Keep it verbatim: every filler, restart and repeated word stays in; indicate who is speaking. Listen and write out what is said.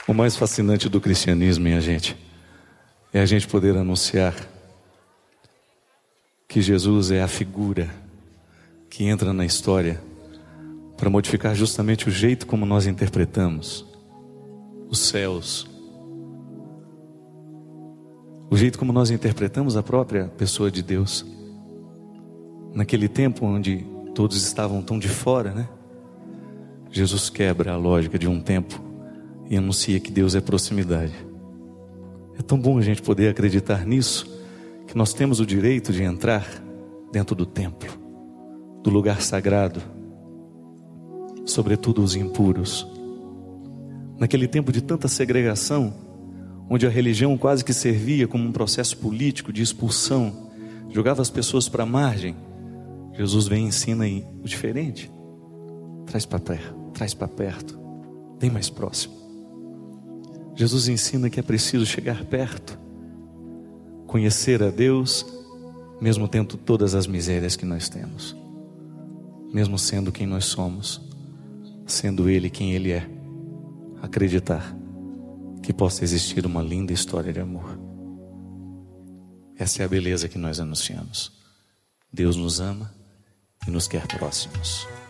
Speaker 1: O mais fascinante do cristianismo, minha gente, é a gente poder anunciar que Jesus é a figura que entra na história para modificar justamente o jeito como nós interpretamos os céus, o jeito como nós interpretamos a própria pessoa de Deus. Naquele tempo onde todos estavam tão de fora, né? Jesus quebra a lógica de um tempo e anuncia que Deus é proximidade. É tão bom a gente poder acreditar nisso, que nós temos o direito de entrar dentro do templo, do lugar sagrado, sobretudo os impuros. Naquele tempo de tanta segregação, onde a religião quase que servia como um processo político de expulsão, jogava as pessoas para a margem, Jesus vem e ensina aí o diferente. Traz para perto, traz para perto, bem mais próximo. Jesus ensina que é preciso chegar perto, conhecer a Deus, mesmo tendo todas as misérias que nós temos, mesmo sendo quem nós somos, sendo Ele quem Ele é, acreditar que possa existir uma linda história de amor. Essa é a beleza que nós anunciamos. Deus nos ama e nos quer próximos.